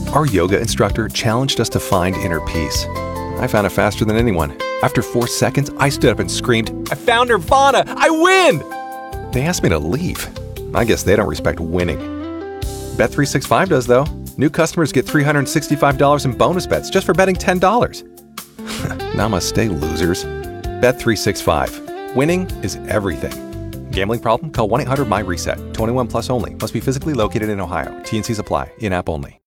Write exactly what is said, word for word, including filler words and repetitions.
Our yoga instructor challenged us to find inner peace. I found it faster than anyone. After four seconds, I stood up and screamed, "I found Nirvana! I win!" They asked me to leave. I guess they don't respect winning. Bet three sixty-five does, though. New customers get three hundred sixty-five dollars in bonus bets just for betting ten dollars. Namaste, losers. Bet three sixty-five. Winning is everything. Gambling problem? Call one eight hundred M Y RESET. twenty-one plus only. Must be physically located in Ohio. T and Cs apply. In-app only.